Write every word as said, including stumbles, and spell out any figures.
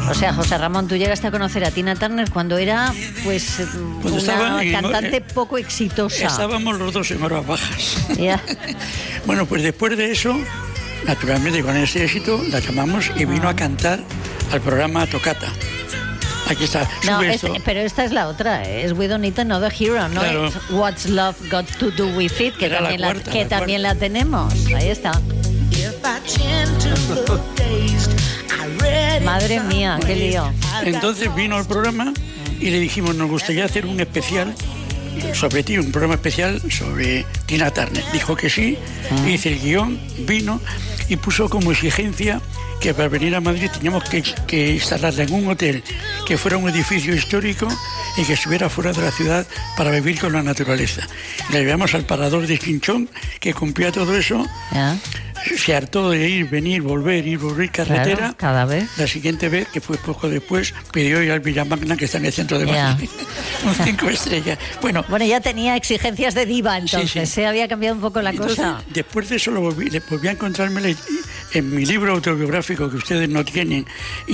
O sea, José Ramón, tú llegaste a conocer a Tina Turner cuando era, pues, Cuando una en, cantante eh, poco exitosa. Estábamos los dos en horas bajas. Ya. Bueno, pues después de eso, naturalmente con ese éxito, la llamamos y vino a cantar al programa Tocata. Aquí está, No, sube este, esto. pero esta es la otra, ¿eh? Es We Don't Need Another Hero, ¿no? Claro. Es What's Love Got to Do With It, que, Era la también, la, cuarta, que la también la tenemos. Ahí está. Madre mía, qué lío. Entonces vino al programa y le dijimos, nos gustaría hacer un especial sobre ti, un programa especial sobre Tina Turner. Dijo que sí, hice el guión, vino y puso como exigencia que para venir a Madrid teníamos que, que instalarla en un hotel que fuera un edificio histórico y que estuviera fuera de la ciudad para vivir con la naturaleza. La llevamos al Parador de Chinchón, que cumplía todo eso. ¿Ya? Se hartó de ir, venir, volver, ir, volver, carretera. Claro, cada vez. La siguiente vez, que fue poco después, pidió ir al Villamagna, que está en el centro de Ya. Madrid. Un cinco estrellas. Bueno, Bueno, ya tenía exigencias de diva entonces, Sí, sí. se había cambiado un poco la entonces, cosa. después de eso lo volví, le volví a encontrármela en mi libro autobiográfico que ustedes no tienen.